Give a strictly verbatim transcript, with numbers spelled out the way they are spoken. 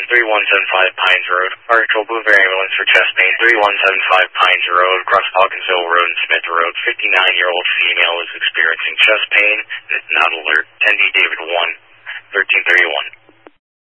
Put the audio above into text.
three one seven five Pines Road. Article Boover Ambulance for chest pain. three one seven five Pines Road, across Hawkinsville Road and Smith Road. fifty-nine-year-old female is experiencing chest pain and is not alert. Attendee David one, thirteen thirty-one.